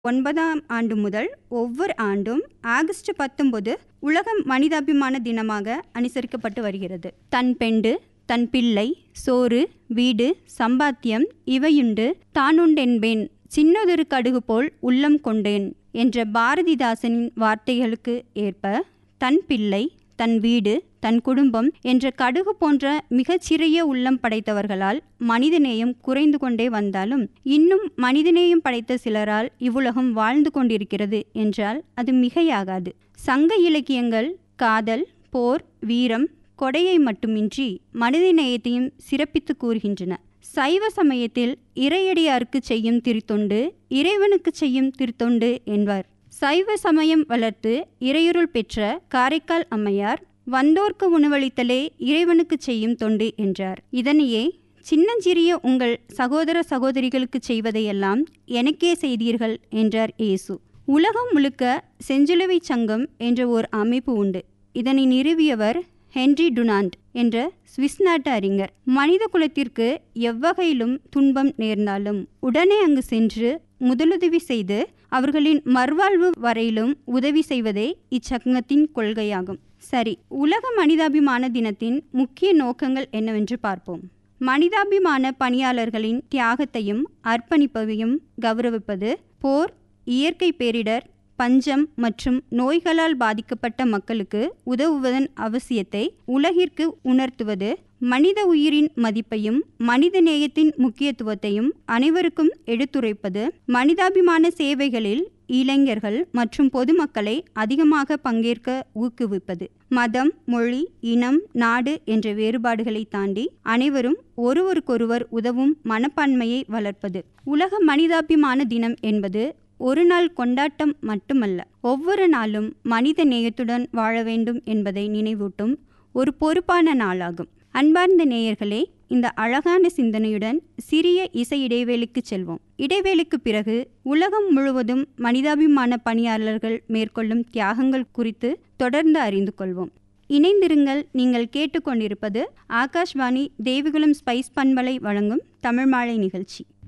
2009ஆம் ஆண்டு முதல் ஒவ்வொரு ஆண்டும் ஆகஸ்ட் 19 உலக மனிதாபிமான தினமாக அனுசரிக்கப்பட்டு வருகிறது. தன் பெண்டு தன் பிள்ளை சோறு வீடு சம்பாத்தியம் இவையுண்டு தானுண்டென்பேன் சின்னதொரு கடுகு போல் உள்ளம் கொண்டேன் என்ற பாரதிதாசனின் வார்த்தைகளுக்கு ஏற்ப தன் பிள்ளை தன் வீடு தன் குடும்பம் என்ற கடுகு போன்ற மிகச்சிறிய உள்ளம் படைத்தவர்களால் மனிதநேயம் குறைந்து கொண்டே வந்தாலும் இன்னும் மனிதநேயம் படைத்த சிலரால் இவ்வுலகம் வாழ்ந்து கொண்டிருக்கிறது என்றால் அது மிகையாகாது. சங்க இலக்கியங்கள் காதல் போர் வீரம் கொடையை மட்டுமின்றி மனிதநேயத்தையும் சிறப்பித்து கூறுகின்றன. சைவ சமயத்தில் இறையடியாருக்கு செய்யும் திருத்தொண்டு இறைவனுக்கு செய்யும் திருத்தொண்டு என்பார். சைவ சமயம் வளர்த்து இறையுருள் பெற்ற காரைக்கால் அம்மையார் வந்தோர்க்கு உணவளித்தலே இறைவனுக்கு செய்யும் தொண்டு என்றார். இதனையே சின்னஞ்சிறிய உங்கள் சகோதர சகோதரிகளுக்கு செய்வதையெல்லாம் எனக்கே செய்தீர்கள் என்றார் இயேசு. உலகம் முழுக்க செஞ்சிலுவை சங்கம் என்ற ஓர் அமைப்பு உண்டு. இதனை நிறுவியவர் ஹென்றி டுனாண்ட் என்ற சுவிஸ் நாட்டு அறிஞர். மனித குலத்திற்கு எவ்வகையிலும் துன்பம் நேர்ந்தாலும் உடனே அங்கு சென்று முதலுதவி செய்து அவர்களின் மறுவாழ்வு வரையிலும் உதவி செய்வதே இச்சங்கத்தின் கொள்கையாகும். சரி, உலக மனிதாபிமான தினத்தின் முக்கிய நோக்கங்கள் என்னவென்று பார்ப்போம். மனிதாபிமான பணியாளர்களின் தியாகத்தையும் அர்ப்பணிப்பையும் கௌரவிப்பது, போர் இயற்கை பேரிடர் பஞ்சம் மற்றும் நோய்களால் பாதிக்கப்பட்ட மக்களுக்கு உதவுவதன் அவசியத்தை உலகிற்கு உணர்த்துவது, மனித உயிரின் மதிப்பையும் மனித நேயத்தின் முக்கியத்துவத்தையும் அனைவருக்கும் எடுத்துரைப்பது, மனிதாபிமான சேவைகளில் இளைஞர்கள் மற்றும் பொதுமக்களை அதிகமாக பங்கேற்க ஊக்குவிப்பது, மதம் மொழி இனம் நாடு என்ற வேறுபாடுகளை தாண்டி அனைவரும் ஒருவருக்கொருவர் உதவும் மனப்பான்மையை வளர்ப்பது. உலக மனிதாபிமான தினம் என்பது ஒரு நாள் கொண்டாட்டம் மட்டுமல்ல, ஒவ்வொரு நாளும் மனித நேயத்துடன் வாழ வேண்டும் என்பதை நினைவூட்டும் ஒரு பொறுப்பான நாளாகும். அன்பார்ந்த நேயர்களே, இந்த அழகான சிந்தனையுடன் சிறிய இசை இடைவேளைக்கு செல்வோம். இடைவேளைக்கு பிறகு உலகம் முழுவதும் மனிதாபிமான பணியாளர்கள் மேற்கொள்ளும் தியாகங்கள் குறித்து தொடர்ந்து அறிந்து கொள்வோம். இணைந்திருங்கள். நீங்கள் கேட்டுக்கொண்டிருப்பது ஆகாஷ்வாணி தேவிகுளம் ஸ்பைஸ் பண்பலை வழங்கும் தமிழ் மாலை நிகழ்ச்சி.